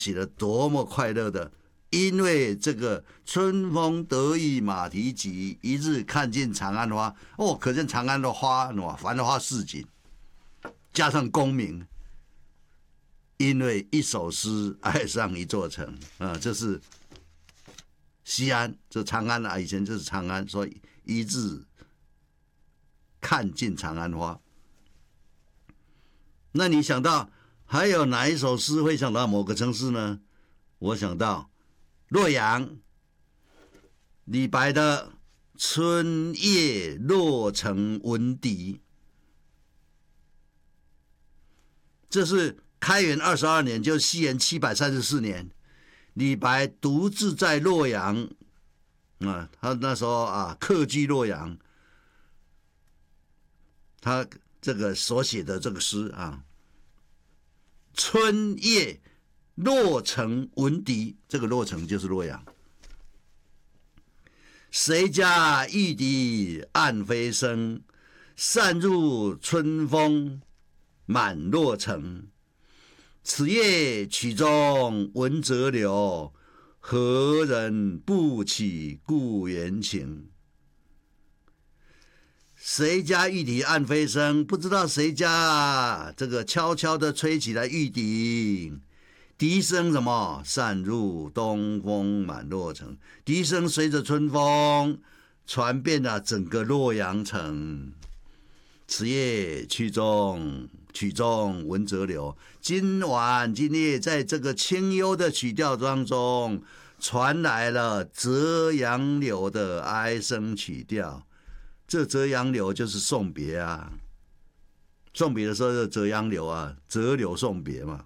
起了多么快乐的！因为这个春风得意马蹄疾，一日看尽长安花。哦，可见长安的花，繁花似锦，加上功名，因为一首诗爱上一座城啊，这是西安，这长安啊，以前就是长安，所以一日看尽长安花。那你想到还有哪一首诗会想到某个城市呢？我想到洛阳，李白的“春夜洛城闻笛”，这是开元22年，就是西元734年，李白独自在洛阳啊，他那时候啊客居洛阳，他这个所写的这个诗啊，“春夜洛城闻笛”，这个洛城就是洛阳。谁家玉笛暗飞声，散入春风满洛城。此夜曲中闻折柳，何人不起故园情？谁家玉笛暗飞声？不知道谁家这个悄悄的吹起来玉笛，笛声什么散入东风满洛城？笛声随着春风传遍了整个洛阳城。此夜曲中闻折柳，今夜在这个清幽的曲调当中，传来了折杨柳的哀声曲调。这折杨柳就是送别啊，送别的时候就折杨柳啊，折柳送别嘛。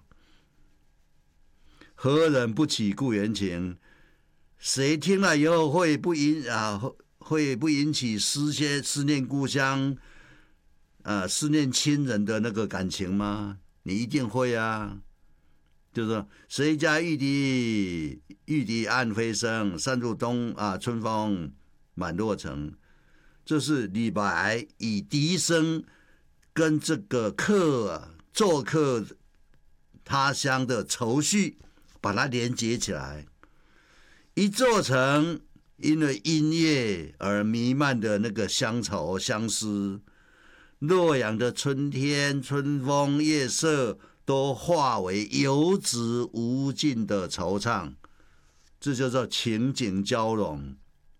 何人不起故园情？谁听了以后会不引起思念故乡？思念亲人的那个感情吗？你一定会啊，就是说谁家玉笛暗飞声，散入春风满洛城。这是李白以笛声跟这个做客他乡的愁绪，把它连接起来。一座城因为音乐而弥漫的那个乡愁相思。洛阳的春天、春风、夜色都化为游子无尽的惆怅，这就叫情景交融。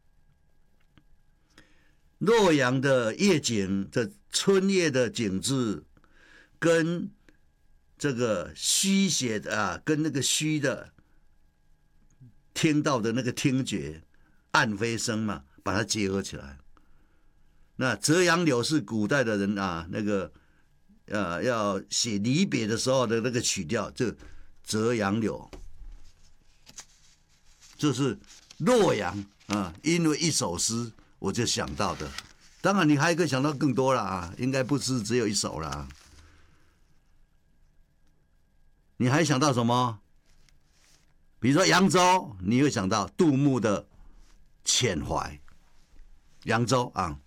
洛阳的夜景，这春夜的景致，跟这个虚写的跟那个虚的听到的那个听觉，暗飞声嘛，把它结合起来。那折杨柳是古代的人啊，那个要写离别的时候的那个曲调，这折杨柳，这是洛阳啊，因为一首诗我就想到的。当然你还可以想到更多了啊，应该不是只有一首了。你还想到什么？比如说扬州，你会想到杜牧的遣怀。扬州啊。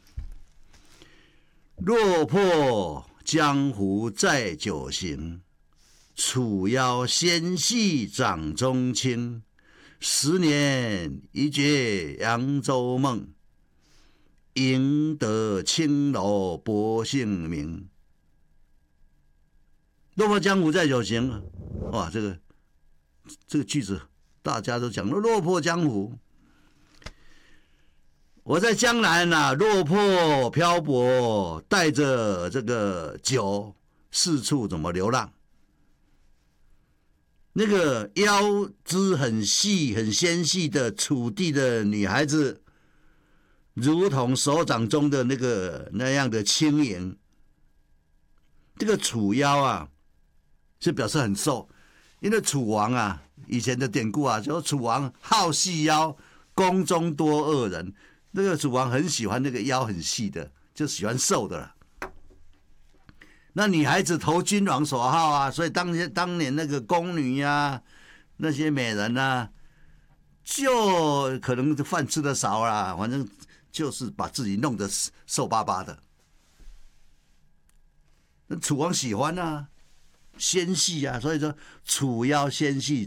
落魄江湖再久行，楚腰纤细掌中轻。10年一觉扬州梦，赢得青楼薄幸名。落魄江湖再久行，哇，这个句子大家都讲了，落魄江湖。我在江南落魄漂泊，带着这个酒四处怎么流浪。那个腰肢很细很纤细的楚地的女孩子，如同手掌中的那样的轻盈。这个楚腰啊，是表示很瘦，因为楚王啊，以前的典故啊，说楚王好细腰，宫中多恶人。那个楚王很喜欢那个腰很细的，就喜欢瘦的了。那女孩子投君王所好啊，所以当年那个宫女啊，那些美人啊，就可能饭吃的少啦，反正就是把自己弄得瘦巴巴的。那楚王喜欢啊， 纤细啊，所以说楚腰纤细。